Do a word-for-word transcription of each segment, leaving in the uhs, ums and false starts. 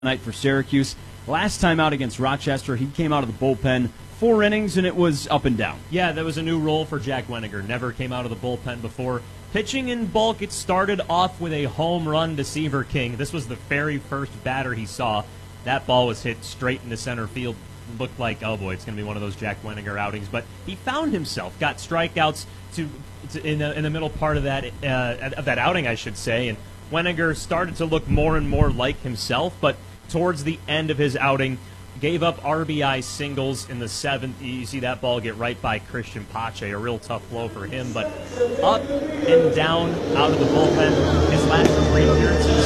night for Syracuse. Last time out against Rochester, he came out of the bullpen, four innings, and it was up and down. Yeah, that was a new role for Jack Weniger. Never came out of the bullpen before. Pitching in bulk, it started off with a home run to Seaver King. This was the very first batter he saw. That ball was hit straight into center field. Looked like, oh boy, it's going to be one of those Jack Weniger outings. But he found himself, got strikeouts to, to in, the, in the middle part of that uh, of that outing, I should say. And Weniger started to look more and more like himself, but towards the end of his outing, gave up R B I singles in the seventh. You see that ball get right by Christian Pache, a real tough blow for him. But up and down out of the bullpen, his last three appearances,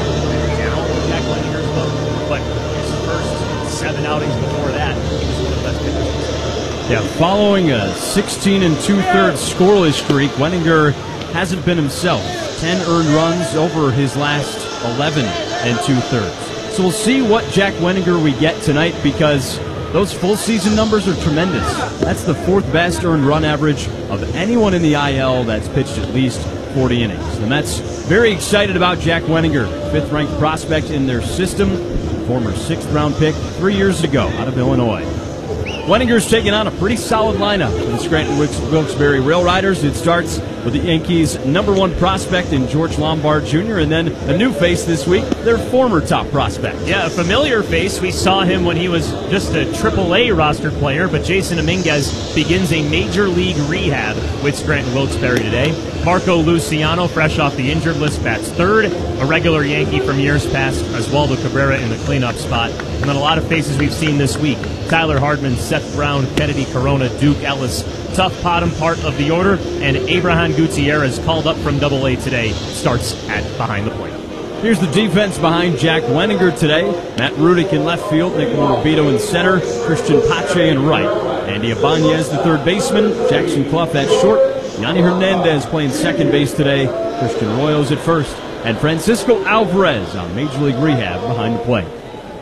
down Jack Weniger's book, but his first seven outings before that, he was one of the best pitchers. Yeah, following a sixteen and two-thirds scoreless streak, Weniger hasn't been himself. Ten earned runs over his last eleven and two-thirds. So we'll see what Jack Weniger we get tonight, because those full season numbers are tremendous. That's the fourth best earned run average of anyone in the I L that's pitched at least forty innings. The Mets very excited about Jack Weniger, fifth ranked prospect in their system, former sixth round pick three years ago out of Illinois. Weniger's taking on a pretty solid lineup for the Scranton Wilkes-Barre Rail Riders. It starts with the Yankees' number one prospect in George Lombard Junior, and then a new face this week, their former top prospect. Yeah, a familiar face. We saw him when he was just a triple A roster player, but Jason Dominguez begins a major league rehab with Scranton Wilkes-Barre today. Marco Luciano, fresh off the injured list, bats third. A regular Yankee from years past, Oswaldo Cabrera in the cleanup spot. And then a lot of faces we've seen this week. Tyler Hardman, Seth Brown, Kennedy Corona, Duke Ellis. Tough bottom part of the order, and Abraham Gutierrez, called up from double A today, starts at behind the plate. Here's the defense behind Jack Weniger today. Matt Rudick in left field, Nick Morabito in center, Christian Pache in right. Andy Ibanez, the third baseman, Jackson Clough at short, Yanni Hernandez playing second base today, Christian Royos at first, and Francisco Alvarez on Major League rehab behind the plate.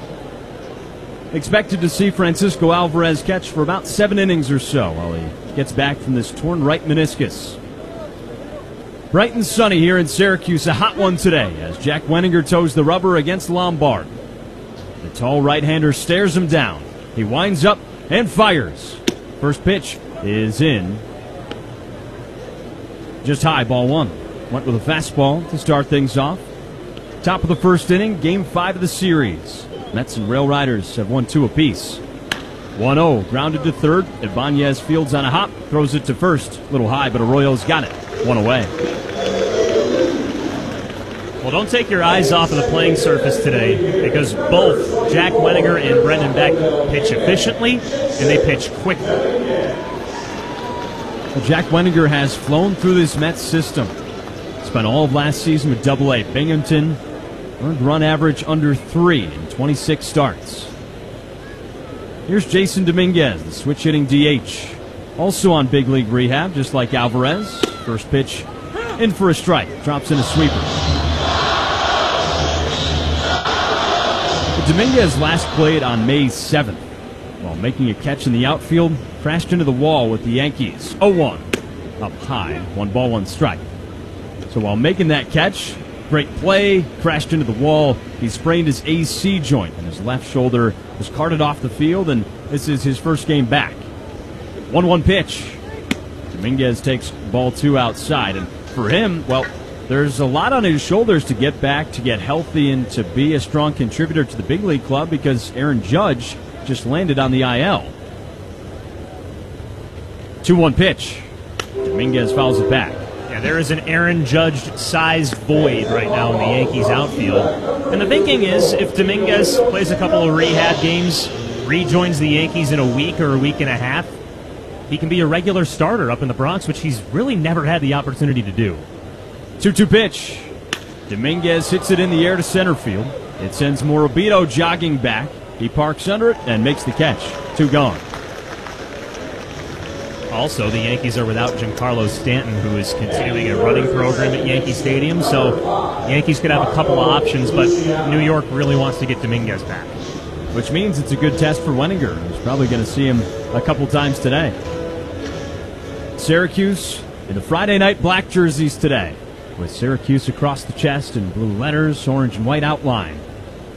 Expected to see Francisco Alvarez catch for about seven innings or so while he gets back from this torn right meniscus. Bright and sunny here in Syracuse, a hot one today as Jack Weniger toes the rubber against Lombard. The tall right-hander stares him down. He winds up and fires. First pitch is in. Just high, ball one. Went with a fastball to start things off. Top of the first inning, game five of the series. Mets and Rail Riders have won two apiece. one oh, grounded to third. Ibanez fields on a hop, throws it to first. A little high, but Arroyo's got it. One away. Well, don't take your eyes off of the playing surface today, because both Jack Weniger and Brendan Beck pitch efficiently, and they pitch quickly. Well, Jack Weniger has flown through this Mets system. Spent all of last season with double A Binghamton. Earned run average under three in twenty-six starts. Here's Jason Dominguez, the switch-hitting D H. Also on big league rehab, just like Alvarez. First pitch in for a strike. Drops in a sweeper. But Dominguez last played on May seventh. While making a catch in the outfield, crashed into the wall with the Yankees. oh one. Up high. One ball, one strike. So while making that catch, great play, crashed into the wall. He sprained his A C joint, and his left shoulder was carted off the field, and this is his first game back. one one pitch. Dominguez takes ball two outside, and for him, well, there's a lot on his shoulders to get back, to get healthy, and to be a strong contributor to the big league club, because Aaron Judge just landed on the I L. two one pitch. Dominguez fouls it back. Yeah, there is an Aaron Judge-sized void right now in the Yankees outfield. And the thinking is, if Dominguez plays a couple of rehab games, rejoins the Yankees in a week or a week and a half, he can be a regular starter up in the Bronx, which he's really never had the opportunity to do. two two pitch. Dominguez hits it in the air to center field. It sends Morabito jogging back. He parks under it and makes the catch. Two gone. Also, the Yankees are without Giancarlo Stanton, who is continuing a running program at Yankee Stadium, so Yankees could have a couple of options, but New York really wants to get Dominguez back. Which means it's a good test for Weniger, who's probably going to see him a couple times today. Syracuse in the Friday night black jerseys today, with Syracuse across the chest in blue letters, orange and white outline.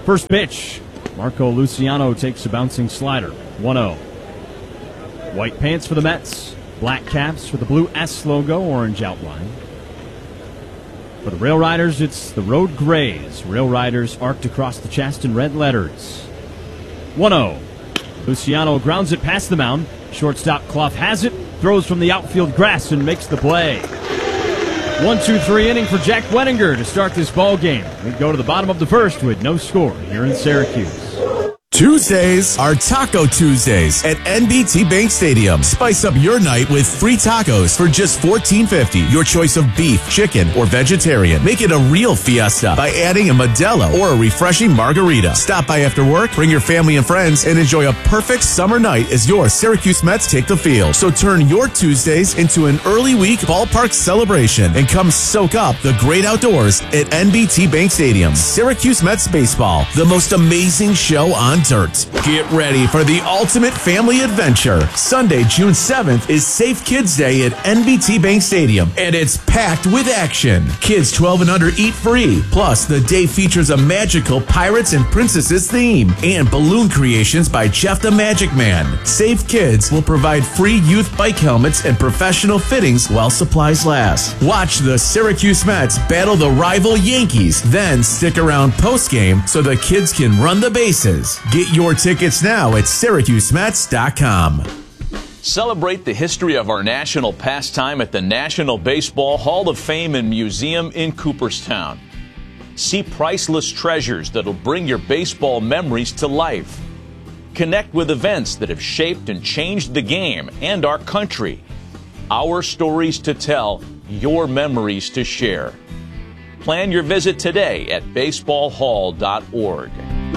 First pitch. Marco Luciano takes a bouncing slider. one oh. White pants for the Mets. Black caps for the blue S logo, orange outline. For the Rail Riders, it's the Road Grays. Rail Riders arced across the chest in red letters. one oh. Luciano grounds it past the mound. Shortstop Clough has it, throws from the outfield grass and makes the play. one two three inning for Jack Wenninger to start this ball game. We go to the bottom of the first with no score here in Syracuse. Tuesdays are Taco Tuesdays at N B T Bank Stadium. Spice up your night with free tacos for just fourteen fifty. Your choice of beef, chicken, or vegetarian. Make it a real fiesta by adding a Modelo or a refreshing margarita. Stop by after work, bring your family and friends, and enjoy a perfect summer night as your Syracuse Mets take the field. So turn your Tuesdays into an early week ballpark celebration and come soak up the great outdoors at N B T Bank Stadium. Syracuse Mets baseball, the most amazing show on dirt. Get ready for the ultimate family adventure. Sunday, June seventh is Safe Kids Day at N B T Bank Stadium, and it's packed with action. Kids twelve and under eat free. Plus, the day features a magical Pirates and Princesses theme and balloon creations by Jeff the Magic Man. Safe Kids will provide free youth bike helmets and professional fittings while supplies last. Watch the Syracuse Mets battle the rival Yankees, then stick around post-game so the kids can run the bases. Get your tickets now at Syracuse Mets dot com. Celebrate the history of our national pastime at the National Baseball Hall of Fame and Museum in Cooperstown. See priceless treasures that'll bring your baseball memories to life. Connect with events that have shaped and changed the game and our country. Our stories to tell, your memories to share. Plan your visit today at baseball hall dot org.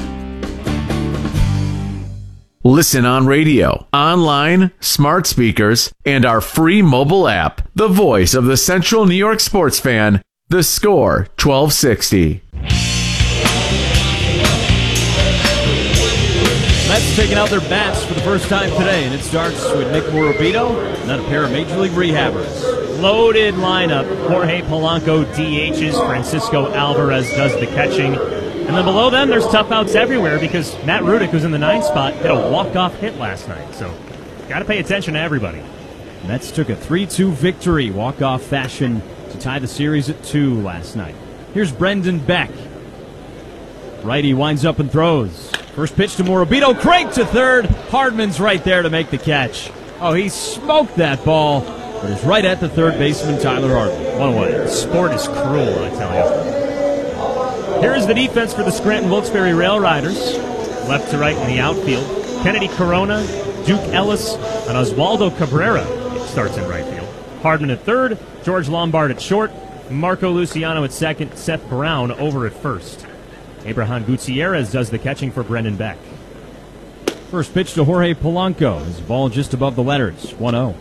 Listen on radio, online, smart speakers, and our free mobile app. The voice of the Central New York sports fan, The Score twelve sixty. Mets taking out their bats for the first time today, and it starts with Nick Morabito and then a pair of Major League rehabbers. Loaded lineup. Jorge Polanco D Hs. Francisco Alvarez does the catching. And then below them, there's tough outs everywhere because Matt Rudick, who's in the ninth spot, hit a walk-off hit last night. So, got to pay attention to everybody. Mets took a three two victory, walk-off fashion, to tie the series at two last night. Here's Brendan Beck. Righty winds up and throws. First pitch to Morabito. Craig to third. Hardman's right there to make the catch. Oh, he smoked that ball, but it's right at the third baseman, Tyler Hardman. One away. Sport is cruel, I tell you. Here's the defense for the Scranton Wilkes-Barre Rail Riders. Left to right in the outfield. Kennedy Corona, Duke Ellis, and Oswaldo Cabrera starts in right field. Hardman at third, George Lombard at short, Marco Luciano at second, Seth Brown over at first. Abraham Gutierrez does the catching for Brendan Beck. First pitch to Jorge Polanco. His ball just above the letters, one oh.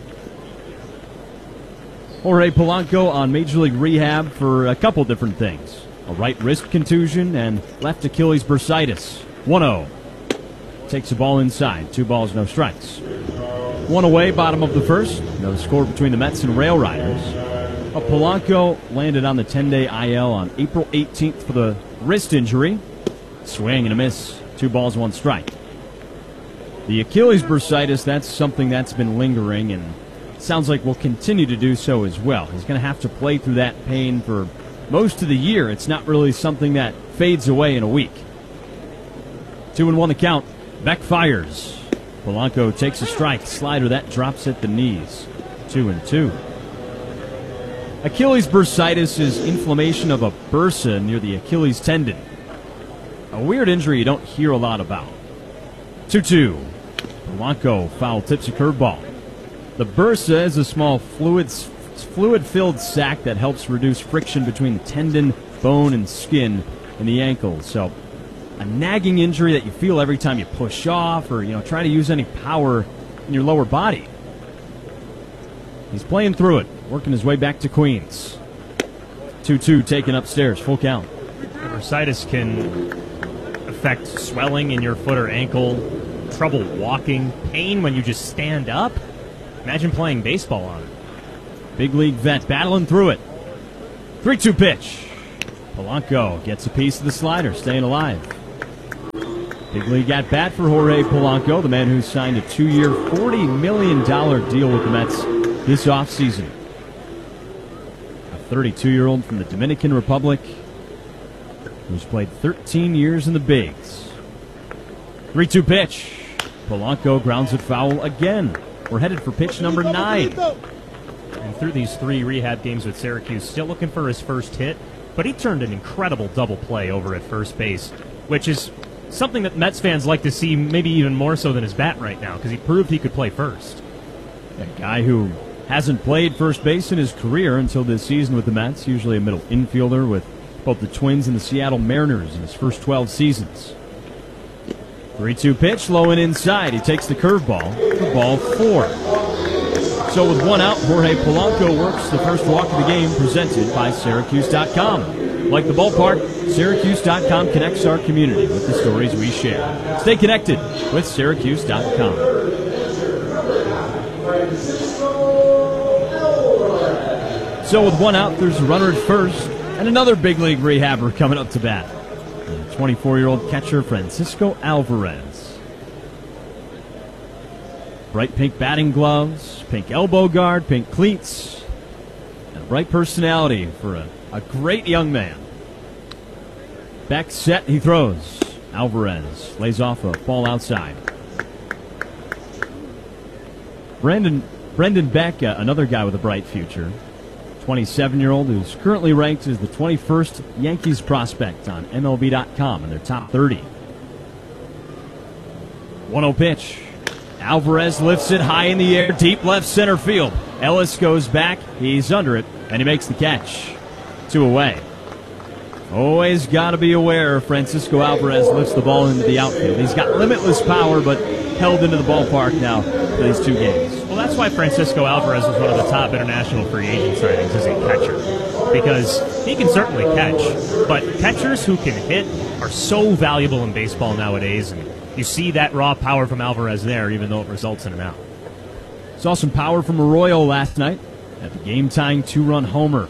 Jorge Polanco on Major League rehab for a couple different things. A right wrist contusion and left Achilles bursitis. one oh. Takes the ball inside. Two balls, no strikes. One away, bottom of the first. No score between the Mets and Rail Riders. Uh, Polanco landed on the ten-day I L on April eighteenth for the wrist injury. Swing and a miss. Two balls, one strike. The Achilles bursitis, that's something that's been lingering and sounds like will continue to do so as well. He's going to have to play through that pain for most of the year. It's not really something that fades away in a week. Two and one the count. Beck fires. Polanco takes a strike. Slider that drops at the knees. Two and two. Achilles bursitis is inflammation of a bursa near the Achilles tendon. A weird injury you don't hear a lot about. two two. Polanco foul tips a curveball. The bursa is a small fluid fluid-filled sac that helps reduce friction between the tendon, bone, and skin in the ankle. So, a nagging injury that you feel every time you push off or, you know, try to use any power in your lower body. He's playing through it, working his way back to Queens. two two taken upstairs, full count. Bursitis can affect swelling in your foot or ankle, trouble walking, pain when you just stand up. Imagine playing baseball on it. Big league vet battling through it. three two pitch. Polanco gets a piece of the slider, staying alive. Big league at bat for Jorge Polanco, the man who signed a two-year, forty million dollars deal with the Mets this offseason. A thirty-two-year-old from the Dominican Republic who's played thirteen years in the bigs. three two pitch. Polanco grounds it foul again. We're headed for pitch number nine. And through these three rehab games with Syracuse, still looking for his first hit, but he turned an incredible double play over at first base, which is something that Mets fans like to see maybe even more so than his bat right now, because he proved he could play first. A guy who hasn't played first base in his career until this season with the Mets, usually a middle infielder with both the Twins and the Seattle Mariners in his first twelve seasons. three two pitch, low and inside. He takes the curveball for ball four. So with one out, Jorge Polanco works the first walk of the game, presented by Syracuse dot com. Like the ballpark, Syracuse dot com connects our community with the stories we share. Stay connected with Syracuse dot com. So with one out, there's a runner at first, and another big league rehabber coming up to bat. The twenty-four-year-old catcher Francisco Alvarez. Bright pink batting gloves, pink elbow guard, pink cleats, and a bright personality for a, a great young man. Back set, he throws. Alvarez lays off a ball outside. Brandon Brendan Beck, uh, another guy with a bright future. twenty-seven-year-old who's currently ranked as the twenty-first Yankees prospect on M L B dot com in their top thirty. one oh pitch. Alvarez lifts it high in the air, deep left center field. Ellis goes back, he's under it, and he makes the catch. Two away. Always got to be aware Francisco Alvarez lifts the ball into the outfield. He's got limitless power, but held into the ballpark now for these two games. Well, that's why Francisco Alvarez is one of the top international free agent signings as a catcher, because he can certainly catch, but catchers who can hit are so valuable in baseball nowadays, and you see that raw power from Alvarez there, even though it results in an out. Saw some power from Arroyo last night at the game-tying two-run homer.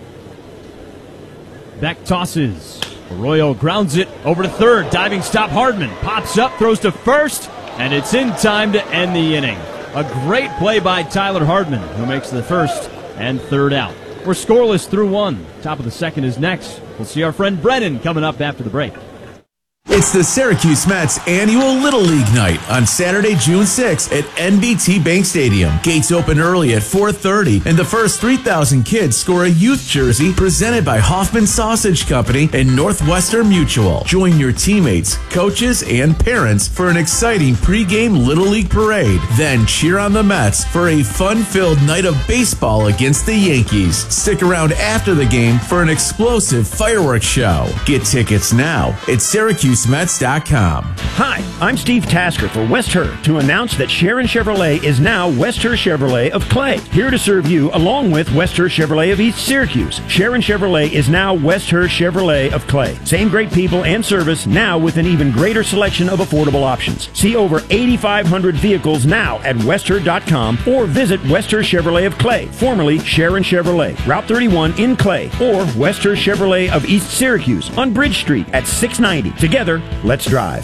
Back tosses. Arroyo grounds it over to third. Diving stop. Hardman pops up, throws to first, and it's in time to end the inning. A great play by Tyler Hardman, who makes the first and third out. We're scoreless through one. Top of the second is next. We'll see our friend Brennan coming up after the break. It's the Syracuse Mets annual Little League night on Saturday, June sixth at N B T Bank Stadium. Gates open early at four thirty, and the first three thousand kids score a youth jersey presented by Hoffman Sausage Company and Northwestern Mutual. Join your teammates, coaches, and parents for an exciting pregame Little League parade. Then cheer on the Mets for a fun-filled night of baseball against the Yankees. Stick around after the game for an explosive fireworks show. Get tickets now at Syracuse Mets dot com. Hi, I'm Steve Tasker for West Her to announce that Sharon Chevrolet is now West Her Chevrolet of Clay. Here to serve you along with West Her Chevrolet of East Syracuse. Sharon Chevrolet is now West Her Chevrolet of Clay. Same great people and service, now with an even greater selection of affordable options. See over eighty-five hundred vehicles now at West Her dot com or visit West Her Chevrolet of Clay, formerly Sharon Chevrolet, Route thirty-one in Clay, or West Her Chevrolet of East Syracuse on Bridge Street at six ninety. Together, let's drive.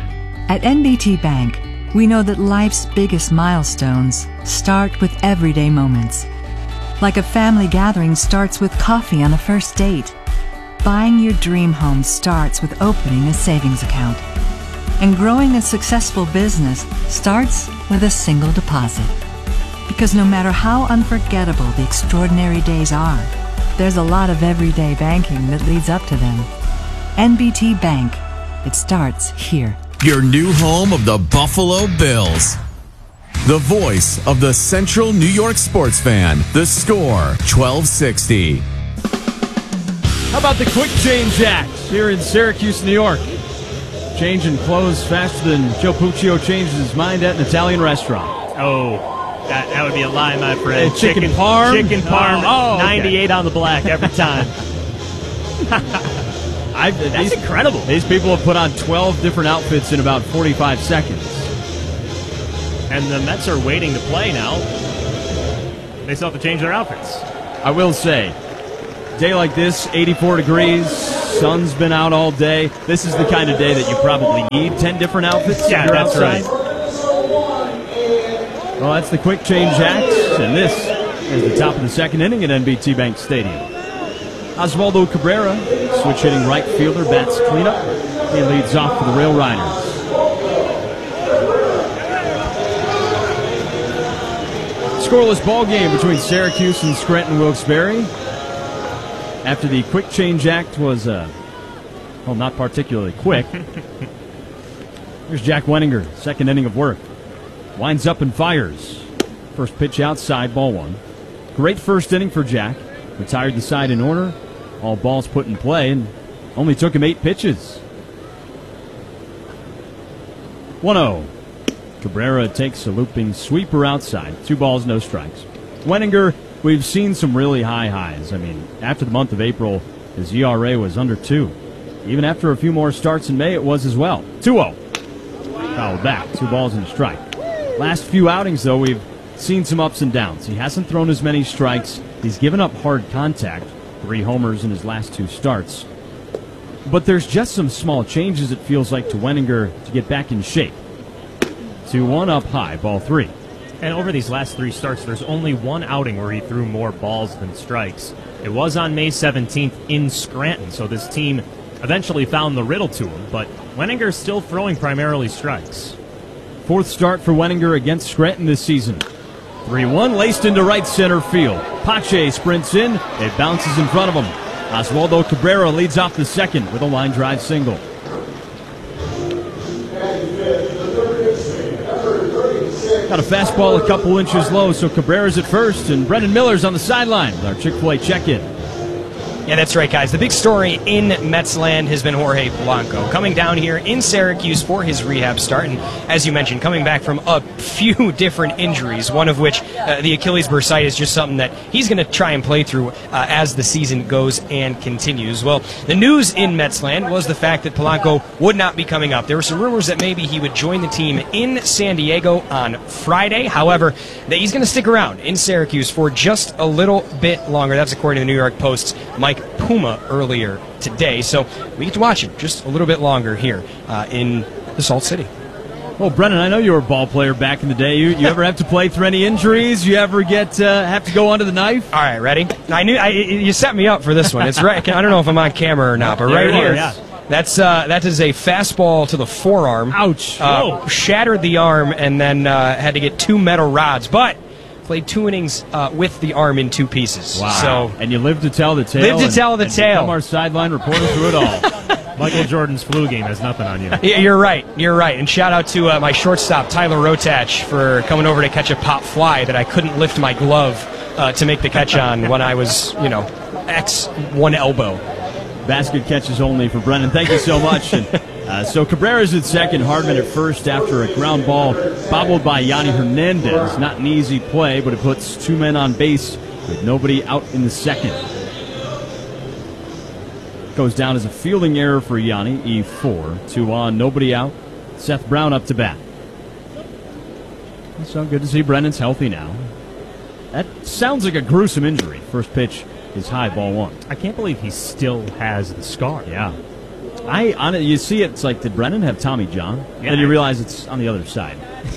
At N B T Bank, we know that life's biggest milestones start with everyday moments. Like a family gathering starts with coffee on a first date. Buying your dream home starts with opening a savings account. And growing a successful business starts with a single deposit. Because no matter how unforgettable the extraordinary days are, there's a lot of everyday banking that leads up to them. N B T Bank. It starts here. Your new home of the Buffalo Bills. The voice of the Central New York sports fan. The Score, twelve sixty. How about the quick change act here in Syracuse, New York? Changing clothes faster than Joe Puccio changes his mind at an Italian restaurant. Oh, that, that would be a lie, my friend. Uh, chicken parm? Chicken parm. Oh, okay. ninety-eight on the black every time. I've, That's these, incredible. These people have put on twelve different outfits in about forty-five seconds. And the Mets are waiting to play now. They still have to change their outfits. I will say, day like this, eighty-four degrees, sun's been out all day. This is the kind of day that you probably need ten different outfits. Yeah, if you're that's outside. right. Well, that's the quick change act, and this is the top of the second inning at N B T Bank Stadium. Oswaldo Cabrera, switch hitting right fielder, bats cleanup. He leads off for the Rail Riders. Scoreless ball game between Syracuse and Scranton Wilkes-Barre. After the quick change act was, uh, well, not particularly quick. Here's Jack Wenninger, second inning of work. Winds up and fires. First pitch outside, ball one. Great first inning for Jack. Retired the side in order. All balls put in play, and only took him eight pitches. one oh. Cabrera takes a looping sweeper outside. Two balls, no strikes. Wenninger, we've seen some really high highs. I mean, after the month of April, his E R A was under two. Even after a few more starts in May, it was as well. two oh. Fouled back. Two balls and a strike. Last few outings, though, we've seen some ups and downs. He hasn't thrown as many strikes. He's given up hard contact. Three homers in his last two starts. But there's just some small changes, it feels like, to Wenninger to get back in shape. two one up high, ball three. And over these last three starts, there's only one outing where he threw more balls than strikes. It was on May seventeenth in Scranton, so this team eventually found the riddle to him, but Wenninger's still throwing primarily strikes. Fourth start for Wenninger against Scranton this season. three one laced into right center field. Pache sprints in. It bounces in front of him. Oswaldo Cabrera leads off the second with a line drive single. Got a fastball a couple inches low, so Cabrera's at first, and Brendan Miller's on the sideline with our Chick-fil-A check-in. Yeah, that's right, guys. The big story in Metsland has been Jorge Polanco coming down here in Syracuse for his rehab start. And as you mentioned, coming back from a few different injuries, one of which, uh, the Achilles bursitis, is just something that he's going to try and play through uh, as the season goes and continues. Well, the news in Metsland was the fact that Polanco would not be coming up. There were some rumors that maybe he would join the team in San Diego on Friday. However, that he's going to stick around in Syracuse for just a little bit longer. That's according to the New York Post's Mike Puma earlier today, so we get to watch him just a little bit longer here uh, in the Salt City. Well, Brennan, I know you were a ball player back in the day. You, you ever have to play through any injuries? You ever get uh, have to go under the knife? All right, ready? I knew I, you set me up for this one. It's right. I don't know if I'm on camera or not, but right here, yeah. that's uh, that is a fastball to the forearm. Ouch! Uh, shattered the arm, and then uh, had to get two metal rods, but played two innings uh, with the arm in two pieces. Wow. So, and you lived to tell the tale. Lived to and, tell the and tale. Become our sideline reporter through it all. Michael Jordan's flu game has nothing on you. Yeah, you're right. You're right. And shout out to uh, my shortstop, Tyler Rotach, for coming over to catch a pop fly that I couldn't lift my glove uh, to make the catch on when I was, you know, X one elbow. Basket catches only for Brennan. Thank you so much. And, uh, so Cabrera's at second, Hardman at first after a ground ball bobbled by Yanni Hernandez. Not an easy play, but it puts two men on base with nobody out in the second. Goes down as a fielding error for Yanni, E four. Two on, nobody out. Seth Brown up to bat. So good to see Brennan's healthy now. That sounds like a gruesome injury. First pitch is high, ball one. I can't believe he still has the scar. Yeah. I on it, you see it, it's like, did Brennan have Tommy John? Yeah. Then you realize it's on the other side.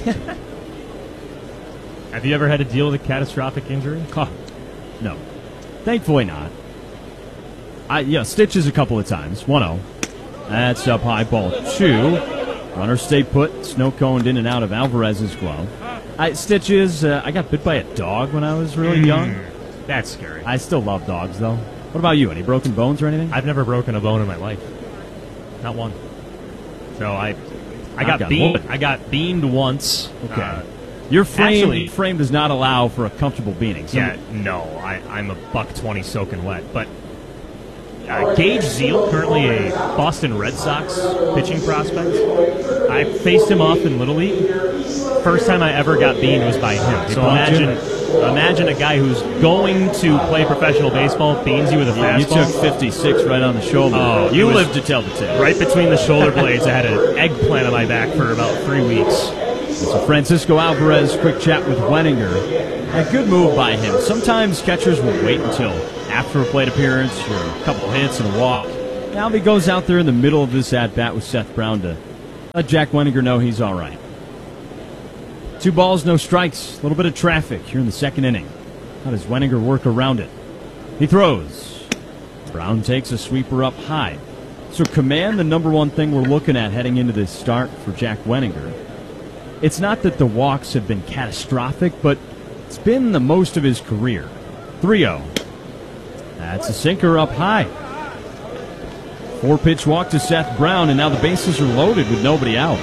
Have you ever had to deal with a catastrophic injury? Huh. No. Thankfully not. I yeah, stitches a couple of times. one oh. That's up high, ball two. Runner stay put, snow coned in and out of Alvarez's glove. I, stitches, uh, I got bit by a dog when I was really Mm. young. That's scary. I still love dogs, though. What about you? Any broken bones or anything? I've never broken a bone in my life. Not one. So I I Knock got on beamed. wood. I got beamed once. Okay. Uh, Your frame actually- frame does not allow for a comfortable beating. So yeah, no, I, I'm a buck twenty soaking wet. But uh, Gage Zeal, currently a Boston Red Sox pitching prospect, I faced him off in Little League. First time I ever got beamed was by him. He So bumped you? imagine, imagine a guy who's going to play professional baseball beans you with a You fastball. took fifty-six right on the shoulder. Oh, you it was lived to tell the tale. Right between the shoulder blades, I had an eggplant on my back for about three weeks. So Francisco Alvarez, quick chat with Wenninger. A good move by him. Sometimes catchers will wait until after a plate appearance or a couple hits and a walk. Albie goes out there in the middle of this at-bat with Seth Brown to let Jack Wenninger know he's all right. Two balls, no strikes. A little bit of traffic here in the second inning. How does Wenninger work around it? He throws. Brown takes a sweeper up high. So command, the number one thing we're looking at heading into this start for Jack Wenninger. It's not that the walks have been catastrophic, but it's been the most of his career. three oh. That's a sinker up high. Four-pitch walk to Seth Brown, and now the bases are loaded with nobody out.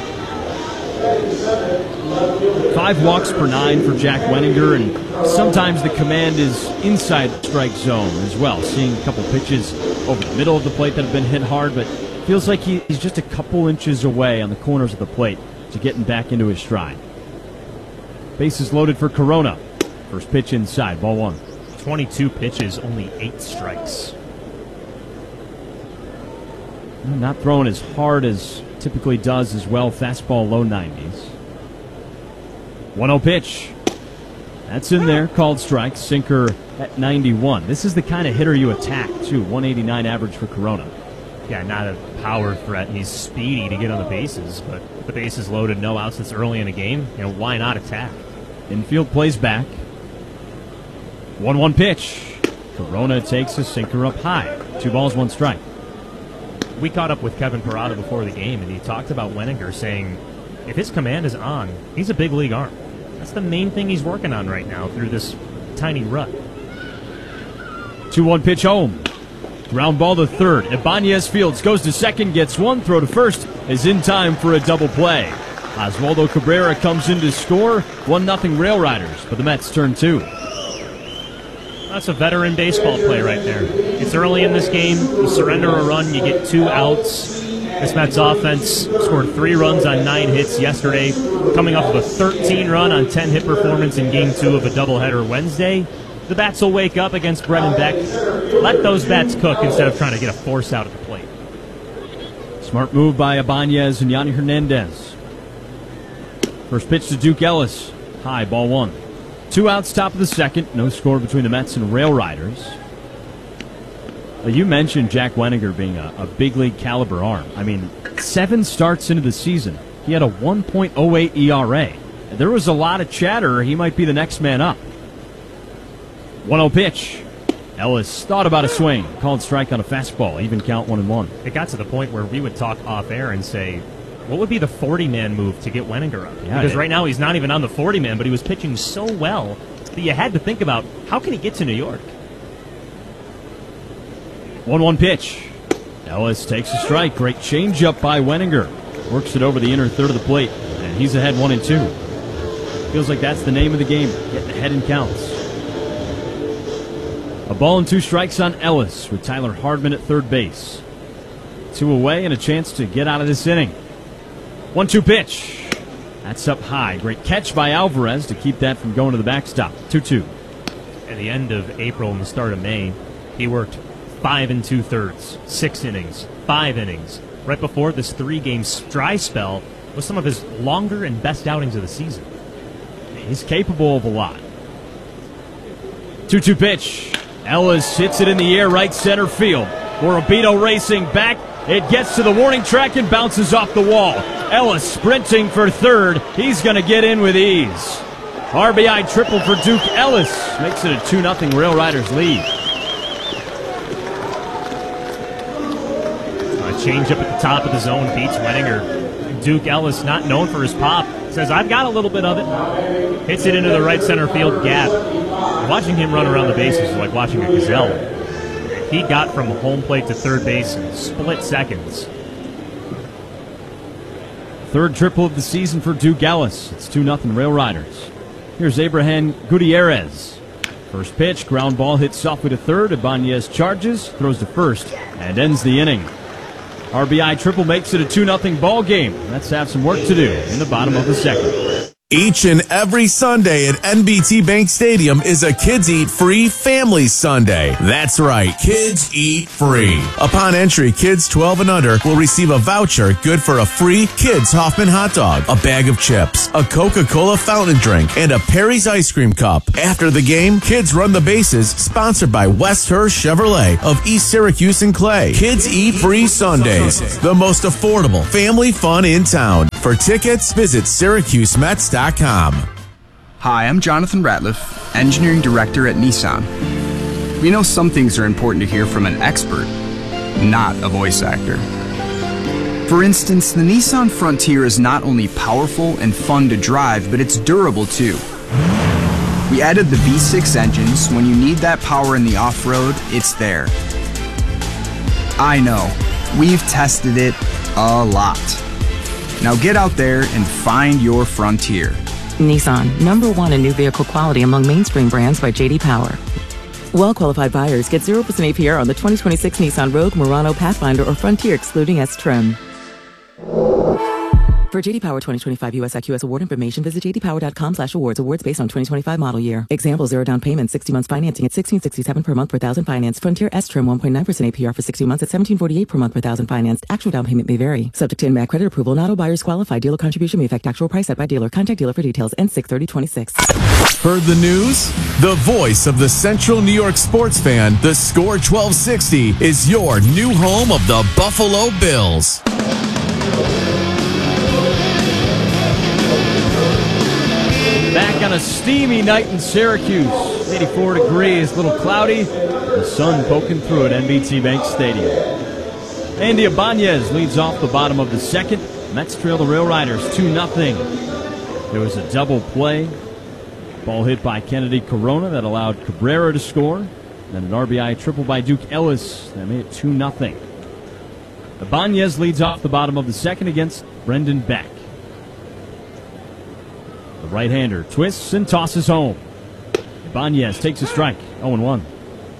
Five walks per nine for Jack Wenninger, and sometimes the command is inside the strike zone as well. Seeing a couple pitches over the middle of the plate that have been hit hard, but feels like he, he's just a couple inches away on the corners of the plate to getting back into his stride. Bases loaded for Corona. First pitch inside, ball one. twenty-two pitches, only eight strikes. Not throwing as hard as typically does as well. Fastball low nineties. one oh pitch. That's in there. Called strike. Sinker at ninety-one. This is the kind of hitter you attack, too. one eighty-nine average for Corona. Yeah, not a power threat. He's speedy to get on the bases, but with the bases loaded, no outs this early in a game, you know, why not attack? Infield plays back. one one pitch. Corona takes a sinker up high. Two balls, one strike. We caught up with Kevin Parada before the game, and he talked about Wenninger saying if his command is on, he's a big league arm. That's the main thing he's working on right now through this tiny rut. two one pitch home. Ground ball to third. Ibanez fields, goes to second, gets one. Throw to first is in time for a double play. Oswaldo Cabrera comes in to score. one nothing Rail Riders, but the Mets turn two. That's a veteran baseball play right there. It's early in this game. You surrender a run, you get two outs. This Mets offense scored three runs on nine hits yesterday, coming off of a thirteen run on ten hit performance in game two of a doubleheader Wednesday. The bats will wake up against Brennan Beck. Let those bats cook instead of trying to get a force out at the plate. Smart move by Ibanez and Yanni Hernandez. First pitch to Duke Ellis. High, ball one. Two outs, top of the second. No score between the Mets and Rail Riders. You mentioned Jack Wenninger being a, a big league caliber arm. I mean, seven starts into the season. He had a one point oh eight E R A. There was a lot of chatter he might be the next man up. one oh pitch. Ellis thought about a swing. Called strike on a fastball. Even count one and one. It got to the point where we would talk off air and say, what would be the forty-man move to get Wenninger up? Yeah, because it, right now he's not even on the forty-man, but he was pitching so well that you had to think about, how can he get to New York? one one pitch. Ellis takes a strike. Great changeup by Wenninger. Works it over the inner third of the plate, and he's ahead one and two. Feels like that's the name of the game, getting ahead in counts. A ball and two strikes on Ellis with Tyler Hardman at third base. Two away and a chance to get out of this inning. one two pitch. That's up high. Great catch by Alvarez to keep that from going to the backstop. two two. At the end of April and the start of May, he worked five and two-thirds, six innings, five innings. Right before this three-game dry spell was some of his longer and best outings of the season. He's capable of a lot. two two pitch. Ellis hits it in the air, right center field. Morabito racing back. It gets to the warning track and bounces off the wall. Ellis sprinting for third. He's going to get in with ease. R B I triple for Duke Ellis. Makes it a two nothing Rail Riders lead. A change up at the top of the zone beats Wenninger. Duke Ellis, not known for his pop, says, I've got a little bit of it. Hits it into the right center field gap. Watching him run around the bases is like watching a gazelle. He got from home plate to third base in split seconds. Third triple of the season for Duke Ellis. It's two nothing Rail Riders. Here's Abraham Gutierrez. First pitch, ground ball hits softly to third. Ibanez charges, throws to first, and ends the inning. R B I triple makes it a two nothing ball game. Let's have some work to do in the bottom of the second. Each and every Sunday at N B T Bank Stadium is a Kids Eat Free Family Sunday. That's right, Kids Eat Free. Upon entry, kids twelve and under will receive a voucher good for a free Kids Hoffman hot dog, a bag of chips, a Coca-Cola fountain drink, and a Perry's ice cream cup. After the game, Kids Run the Bases, sponsored by West Her Chevrolet of East Syracuse and Clay. Kids Eat Free Sundays, the most affordable family fun in town. For tickets, visit Syracuse Mets dot com. Hi, I'm Jonathan Ratliff, Engineering Director at Nissan. We know some things are important to hear from an expert, not a voice actor. For instance, the Nissan Frontier is not only powerful and fun to drive, but it's durable too. We added the V six engines, so when you need that power in the off-road, it's there. I know, we've tested it a lot. Now get out there and find your Frontier. Nissan, number one in new vehicle quality among mainstream brands by J D Power. Well-qualified buyers get zero percent A P R on the twenty twenty-six Nissan Rogue, Murano, Pathfinder, or Frontier excluding S-Trim. For J D Power twenty twenty-five U S I Q S award information, visit j d power dot com slash awards. Awards based on twenty twenty-five model year. Example, zero down payment, sixty months financing at sixteen sixty-seven per month per thousand financed. Frontier S-Trim, one point nine percent A P R for sixty months at seventeen forty-eight per month per thousand financed. Actual down payment may vary. Subject to in-mat credit approval. Not all buyers qualify. Dealer contribution may affect actual price set by dealer. Contact dealer for details. N six thirty twenty-six. Heard the news? The voice of the Central New York sports fan, the Score twelve sixty, is your new home of the Buffalo Bills. Back on a steamy night in Syracuse. eighty-four degrees, a little cloudy. The sun poking through at N B T Bank Stadium. Andy Ibanez leads off the bottom of the second. Mets trail the Rail Riders two nothing. There was a double play. Ball hit by Kennedy Corona that allowed Cabrera to score. Then an R B I triple by Duke Ellis that made it two nothing. Ibanez leads off the bottom of the second against Brendan Beck. The right-hander twists and tosses home. Ibanez takes a strike, oh and one.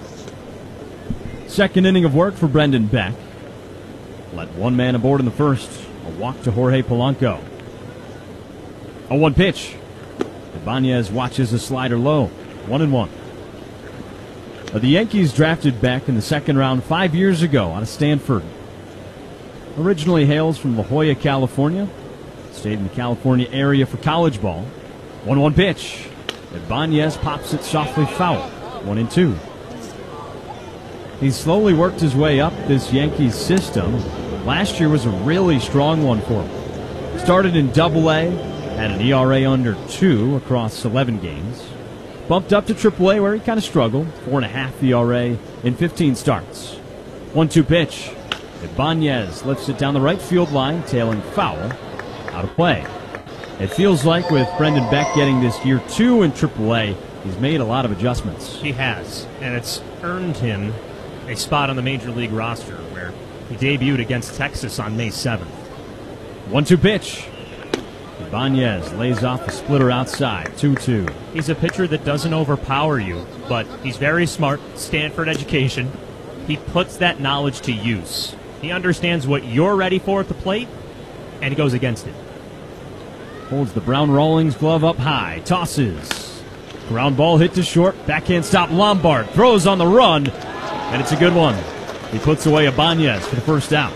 Second inning of work for Brendan Beck. Let one man aboard in the first. A walk to Jorge Polanco. oh one pitch. Ibanez watches a slider low. One and one. Uh, the Yankees drafted Beck in the second round five years ago out of Stanford. Originally hails from La Jolla, California. Stayed in the California area for college ball. one one pitch. Ibanez pops it softly foul. one and two. He's slowly worked his way up this Yankees system. Last year was a really strong one for him. Started in double A, had an E R A under two across eleven games. Bumped up to triple A where he kind of struggled. Four and a half E R A in fifteen starts. one two pitch. Ibanez lifts it down the right field line, tailing foul. Out of play. It feels like with Brendan Beck getting this year two in triple A, he's made a lot of adjustments. He has, and it's earned him a spot on the Major League roster where he debuted against Texas on May seventh. one two pitch. Ibanez lays off the splitter outside. two two. He's a pitcher that doesn't overpower you, but he's very smart. Stanford education. He puts that knowledge to use. He understands what you're ready for at the plate, and he goes against it. Holds the Brown Rawlings glove up high. Tosses. Ground ball hit to short. Backhand stop. Lombard throws on the run, and it's a good one. He puts away Ibanez for the first out.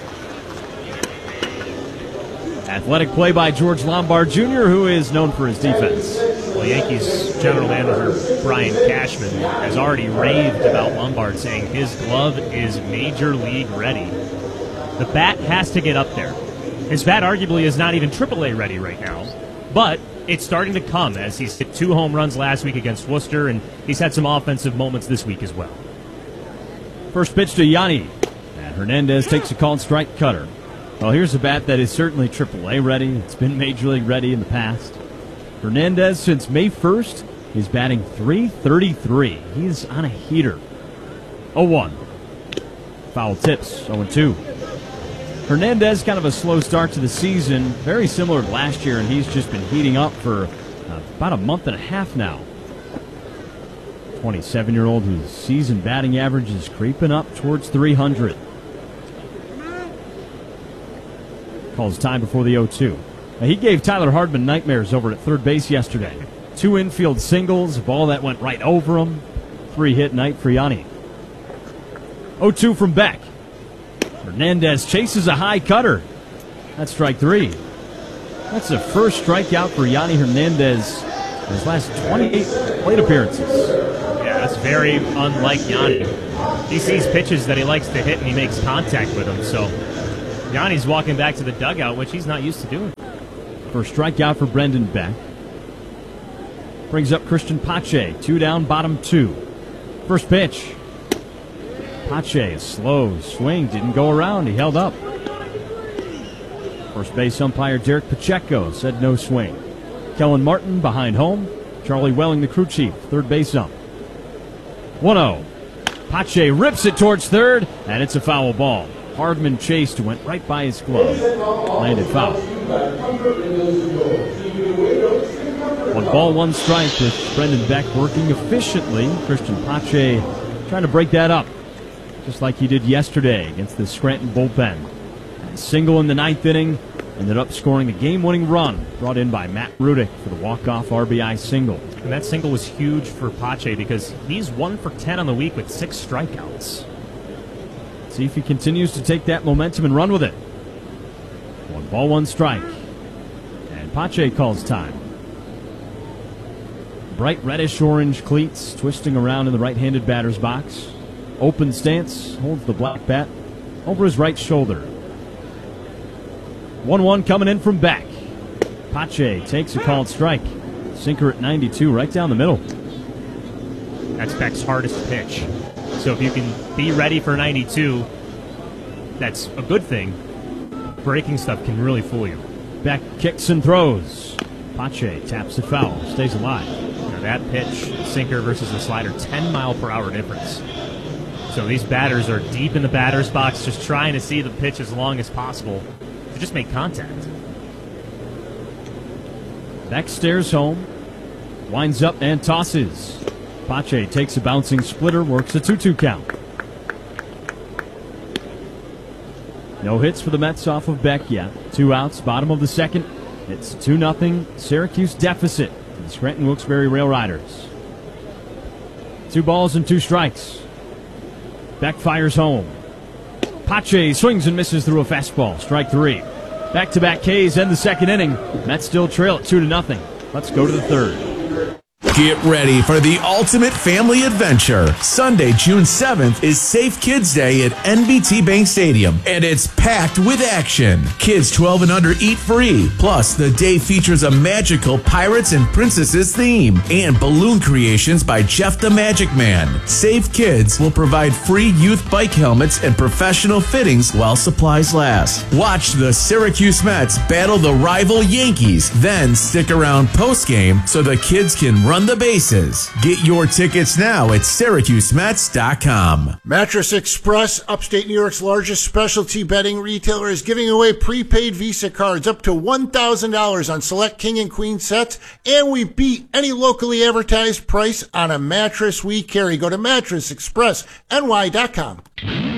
Athletic play by George Lombard Junior, who is known for his defense. Well, Yankees general manager Brian Cashman has already raved about Lombard, saying his glove is Major League ready. The bat has to get up there. His bat arguably is not even triple A ready right now, but it's starting to come as he's hit two home runs last week against Worcester, and he's had some offensive moments this week as well. First pitch to Yanni. And Hernandez takes a called strike cutter. Well, here's a bat that is certainly triple A ready. It's been Major League ready in the past. Hernandez, since May first, is batting three thirty-three. He's on a heater. oh one. Foul tips, oh two. Hernandez, kind of a slow start to the season, very similar to last year, and he's just been heating up for uh, about a month and a half now. twenty-seven-year-old whose season batting average is creeping up towards three hundred. Calls time before the oh two. He gave Tyler Hardman nightmares over at third base yesterday. Two infield singles, a ball that went right over him. Three-hit night for Yanni. oh two from Beck. Hernandez chases a high cutter. That's strike three. That's the first strikeout for Yanni Hernandez in his last twenty-eight plate appearances. Yeah, that's very unlike Yanni. He sees pitches that he likes to hit and he makes contact with them. So Yanni's walking back to the dugout, which he's not used to doing. First strikeout for Brendan Beck. Brings up Christian Pache. Two down, bottom two. First pitch. Pache, a slow swing, didn't go around, he held up. First base umpire Derek Pacheco said no swing. Kellen Martin behind home. Charlie Welling, the crew chief, third base ump. one oh. Pache rips it towards third, and it's a foul ball. Hardman chased, went right by his glove. Landed foul. One ball, one strike with Brendan Beck working efficiently. Christian Pache trying to break that up, just like he did yesterday against the Scranton bullpen. A single in the ninth inning, ended up scoring the game-winning run brought in by Matt Rudick for the walk-off R B I single. And that single was huge for Pache because he's one for ten on the week with six strikeouts. See if he continues to take that momentum and run with it. One ball, one strike. And Pache calls time. Bright reddish-orange cleats twisting around in the right-handed batter's box. Open stance, holds the black bat over his right shoulder. one one coming in from Beck. Pache takes a called strike. Sinker at ninety-two, right down the middle. That's Beck's hardest pitch. So if you can be ready for ninety-two, that's a good thing. Breaking stuff can really fool you. Beck kicks and throws. Pache taps it foul, stays alive. Now that pitch, sinker versus the slider, ten mile per hour difference. So these batters are deep in the batter's box, just trying to see the pitch as long as possible to just make contact. Beck stares home, winds up and tosses. Pache takes a bouncing splitter, works a two two count. No hits for the Mets off of Beck yet. Two outs, bottom of the second. It's two nothing Syracuse deficit to the Scranton Wilkes-Barre Rail Riders. Two balls and two strikes. Beck fires home. Pache swings and misses through a fastball. Strike three. Back-to-back Ks end the second inning. Mets still trail at two to nothing. Let's go to the third. Get ready for the ultimate family adventure. Sunday, June seventh is Safe Kids Day at N B T Bank Stadium, and it's packed with action. Kids twelve and under eat free. Plus, the day features a magical Pirates and Princesses theme and balloon creations by Jeff the Magic Man. Safe Kids will provide free youth bike helmets and professional fittings while supplies last. Watch the Syracuse Mets battle the rival Yankees, then stick around postgame so the kids can run the bases. Get your tickets now at Syracuse Mets dot com. Mattress Express, upstate New York's largest specialty bedding retailer, is giving away prepaid Visa cards up to one thousand dollars on select king and queen sets, and we beat any locally advertised price on a mattress we carry. Go to mattress express N Y dot com.